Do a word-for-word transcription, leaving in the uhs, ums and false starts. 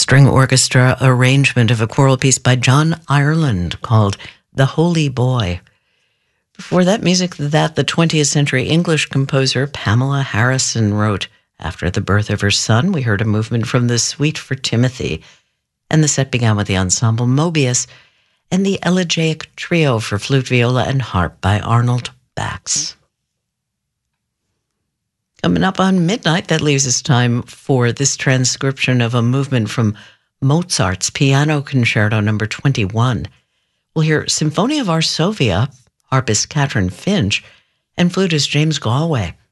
string orchestra arrangement of a choral piece by John Ireland called The Holy Boy. Before that music that the twentieth century English composer Pamela Harrison wrote after the birth of her son, we heard a movement from the Suite for Timothy, and the set began with the ensemble Mobius and the Elegiac Trio for flute, viola, and harp by Arnold Bax. Coming up on midnight, that leaves us time for this transcription of a movement from Mozart's Piano Concerto number twenty-one. We'll hear Symphony of Varsovia, harpist Catherine Finch, and flutist James Galway.